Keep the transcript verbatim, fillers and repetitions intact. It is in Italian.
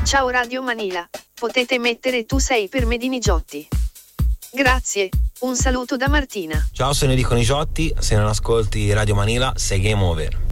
Ciao Radio Manila, potete mettere Tu sei per me di Nigiotti. Grazie, un saluto da Martina. Ciao, sono Enrico Nigiotti, se non ascolti Radio Manila sei game over.